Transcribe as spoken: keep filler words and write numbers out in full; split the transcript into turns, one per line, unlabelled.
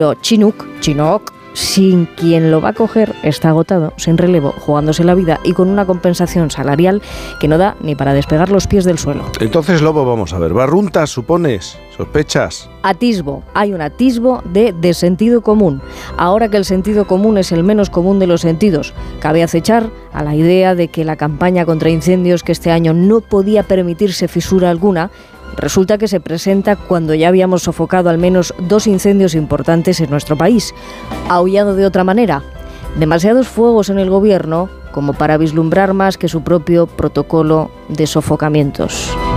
Chinook, Chinook, sin quien lo va a coger, está agotado, sin relevo, jugándose la vida y con una compensación salarial que no da ni para despegar los pies del suelo.
Entonces, Lobo, vamos a ver, ¿barruntas, supones? ¿Sospechas?
Atisbo, hay un atisbo de, de sentido común. Ahora que el sentido común es el menos común de los sentidos, cabe acechar a la idea de que la campaña contra incendios, que este año no podía permitirse fisura alguna, resulta que se presenta cuando ya habíamos sofocado al menos dos incendios importantes en nuestro país. Aullado de otra manera, demasiados fuegos en el gobierno como para vislumbrar más que su propio protocolo de sofocamientos.